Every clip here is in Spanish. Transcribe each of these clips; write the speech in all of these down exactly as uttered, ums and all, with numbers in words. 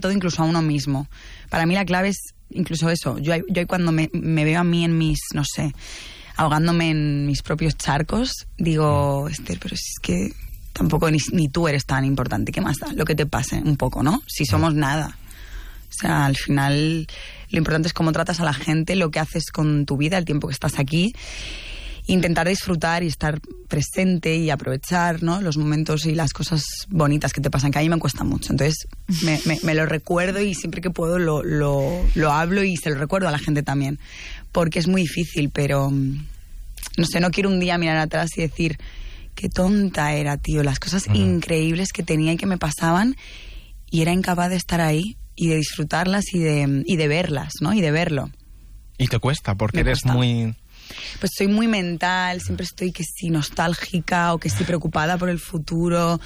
todo, incluso a uno mismo. Para mí la clave es incluso eso. Yo, yo cuando me, me veo a mí en mis, no sé, ahogándome en mis propios charcos, digo, Esther, pero es que tampoco ni, ni tú eres tan importante. ¿Qué más da? Lo que te pase un poco, ¿no? Si somos nada. O sea, al final lo importante es cómo tratas a la gente, lo que haces con tu vida, el tiempo que estás aquí. Intentar disfrutar y estar presente y aprovechar, ¿no?, los momentos y las cosas bonitas que te pasan, que a mí me cuesta mucho. Entonces me, me, me lo recuerdo y siempre que puedo lo, lo, lo hablo y se lo recuerdo a la gente también. Porque es muy difícil, pero no sé, no quiero un día mirar atrás y decir qué tonta era, tío, las cosas uh-huh. increíbles que tenía y que me pasaban y era incapaz de estar ahí y de disfrutarlas y de, y de verlas, ¿no? Y de verlo. Y te cuesta, porque me eres cuesta. muy... Pues soy muy mental, siempre estoy que sí nostálgica o que estoy preocupada por el futuro.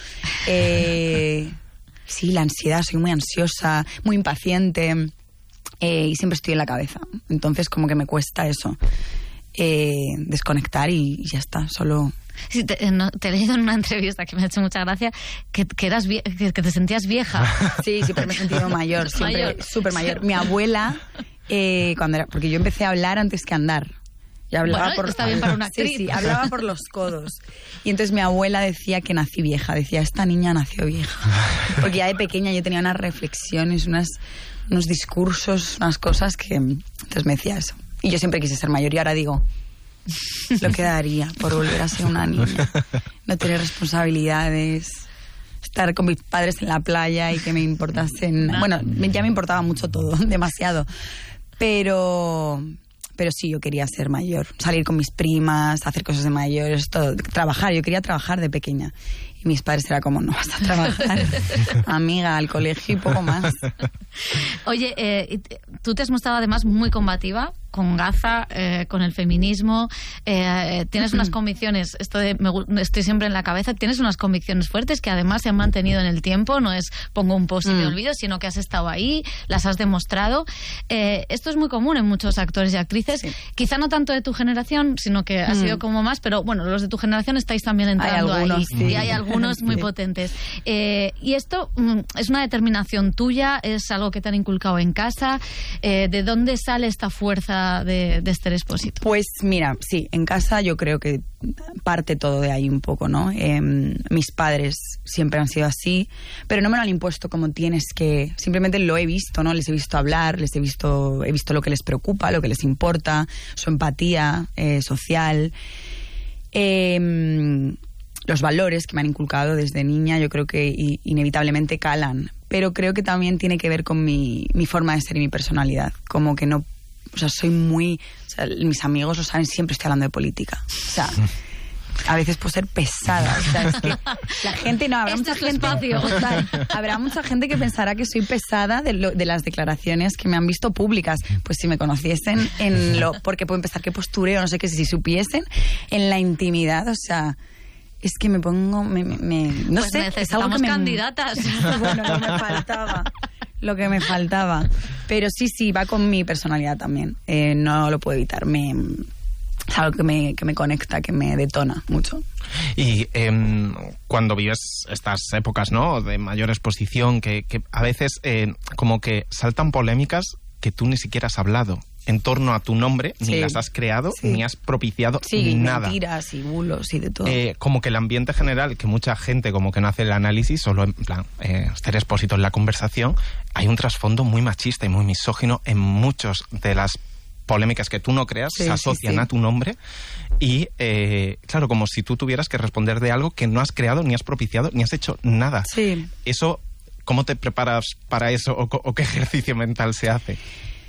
Eh, sí, la ansiedad, soy muy ansiosa, muy impaciente eh, y siempre estoy en la cabeza. Entonces como que me cuesta eso, eh, desconectar y, y ya está, solo... Sí, te, no, te he leído en una entrevista que me ha hecho mucha gracia que, que, eras vie- que, que te sentías vieja. Sí, siempre me he sentido mayor, siempre súper mayor. Mi abuela, eh, cuando era, porque yo empecé a hablar antes que andar. Y hablaba bueno, por, está bien para una actriz. Sí, sí, hablaba por los codos. Y entonces mi abuela decía que nací vieja. Decía, esta niña nació vieja. Porque ya de pequeña yo tenía unas reflexiones, unas, unos discursos, unas cosas que... Entonces me decía eso. Y yo siempre quise ser mayor y ahora digo, lo que daría por volver a ser una niña. No tener responsabilidades, estar con mis padres en la playa y que me importasen... No. Bueno, ya me importaba mucho todo, demasiado. Pero... Pero sí, yo quería ser mayor, salir con mis primas, hacer cosas de mayores, todo, trabajar. Yo quería trabajar de pequeña. Y mis padres eran como, no vas a trabajar, amiga, al colegio y poco más. Oye, eh, tú te has mostrado además muy combativa con Gaza, eh, con el feminismo. Eh, tienes unas convicciones, esto de me, estoy siempre en la cabeza, tienes unas convicciones fuertes que además se han mantenido en el tiempo. No es pongo un post y me olvido, sino que has estado ahí, las has demostrado. Eh, esto es muy común en muchos actores y actrices. Sí. Quizá no tanto de tu generación, sino que ha sido como más, pero bueno, los de tu generación estáis también entrando hay algunos, ahí. Sí. Y hay algunos muy sí. potentes. Eh, y esto mm, es una determinación tuya, es algo que te han inculcado en casa. Eh, ¿De dónde sale esta fuerza de, de Esther Expósito? Pues mira, sí, en casa yo creo que parte todo de ahí un poco, ¿no? Eh, mis padres siempre han sido así, pero no me lo han impuesto como tienes que... Simplemente lo he visto, ¿no? Les he visto hablar, les he visto, he visto lo que les preocupa, lo que les importa, su empatía eh, social... Eh, los valores que me han inculcado desde niña yo creo que inevitablemente calan, pero creo que también tiene que ver con mi, mi forma de ser y mi personalidad, como que no, o sea, soy muy, o sea, mis amigos lo saben, siempre estoy hablando de política, o sea, a veces puedo ser pesada, o sea, es que la gente no, habrá este mucha gente, total, habrá mucha gente que pensará que soy pesada de, lo, de las declaraciones que me han visto públicas, pues si me conociesen en lo, porque puedo empezar qué postureo, no sé qué, si supiesen en la intimidad, o sea, es que me pongo, me, me, me no pues sé, necesitamos es algo que me, candidatas. Bueno, lo que me faltaba, lo que me faltaba. Pero sí, sí, va con mi personalidad también. Eh, no lo puedo evitar. Me, es algo que me, que me conecta, que me detona mucho. Y eh, cuando vives estas épocas, ¿no?, de mayor exposición, que, que a veces eh, como que saltan polémicas que tú ni siquiera has hablado en torno a tu nombre, sí. ni las has creado, sí. ni has propiciado sí, nada. Mentiras y bulos y de todo. Eh, como que el ambiente general, que mucha gente como que no hace el análisis, solo en plan, eh, Esther Expósito en la conversación, hay un trasfondo muy machista y muy misógino en muchas de las polémicas que tú no creas, sí, se asocian sí, sí. a tu nombre y, eh, claro, como si tú tuvieras que responder de algo que no has creado, ni has propiciado, ni has hecho nada. Sí. Eso, ¿cómo te preparas para eso o, o qué ejercicio mental se hace?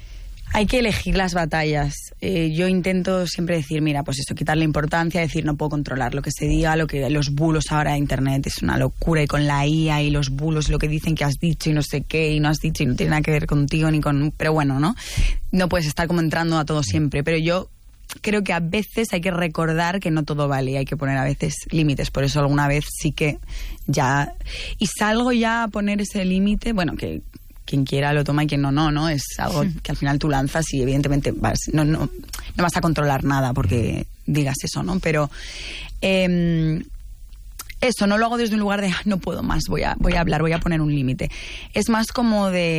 Hay que elegir las batallas. Eh, yo intento siempre decir, mira, pues eso, quitarle importancia, decir, no puedo controlar lo que se diga, lo que los bulos ahora de Internet es una locura, y con la I A y los bulos, lo que dicen que has dicho y no sé qué, y no has dicho y no tiene nada que ver contigo ni con... Pero bueno, ¿no? No puedes estar como entrando a todo siempre, pero yo creo que a veces hay que recordar que no todo vale y hay que poner a veces límites. Por eso alguna vez sí que ya... Y salgo ya a poner ese límite, bueno, que... quien quiera lo toma y quien no, no, ¿no? Es algo que al final tú lanzas y evidentemente vas, no, no, no vas a controlar nada porque digas eso, ¿no? Pero eh, eso, no lo hago desde un lugar de no puedo más, voy a, voy a hablar, voy a poner un límite. Es más como de